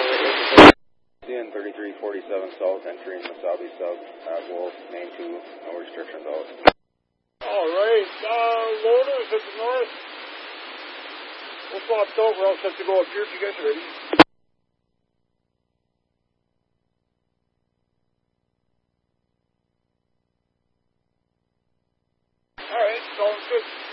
CN 3347 South entering Wasabi Sub at Wolf, main 2, no restrictions out. Alright, loaders at the north. We'll swap out, we're all set to go up here if you guys are ready. Alright, sounds good.